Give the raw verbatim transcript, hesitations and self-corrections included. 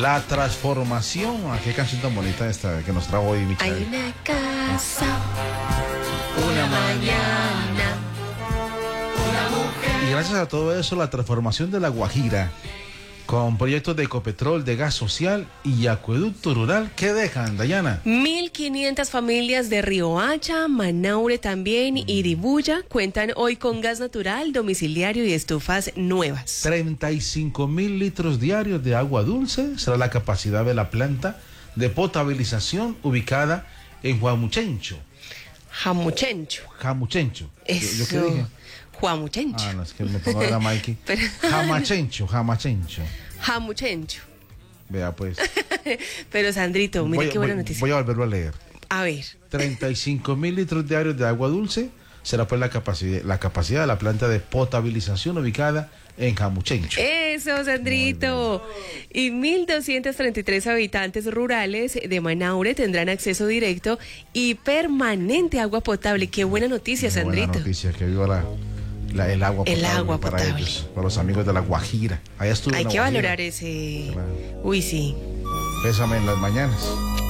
La transformación. Ah, qué canción tan bonita esta que nos trajo hoy Michael. Hay una casa, una mañana, una mujer. Y gracias a todo eso, la transformación de La Guajira, con proyectos de Ecopetrol, de gas social y acueducto rural, ¿qué dejan, Dayana? mil quinientas familias de Riohacha, Manaure también y Iribuya cuentan hoy con gas natural, domiciliario y estufas nuevas. treinta y cinco mil litros diarios de agua dulce será la capacidad de la planta de potabilización ubicada en Huamuchencho. Jamuchencho. Jamuchencho. Eso. ¿Yo, yo qué dije? Juamuchencho. Ah, no, es que me pongo a ver a Mikey. Pero- Jamachencho, Jamachencho. Jamuchencho. Vea pues. Pero Sandrito, mira Voy, qué buena voy- noticia. voy a volverlo a leer. A ver. treinta y cinco mil litros diarios de agua dulce será pues la capacidad, la capacidad de la planta de potabilización ubicada en Jamuchencho. Eso, Sandrito. Y mil doscientos treinta y tres habitantes rurales de Manaure tendrán acceso directo y permanente a agua potable. Qué buena noticia, Muy Sandrito. buena noticia, que viva la, la- el agua El potable. agua para potable. ellos, para los amigos de La Guajira. Allá estuve Hay en La que Guajira. valorar ese. Claro. Uy, sí. Pésame en las mañanas.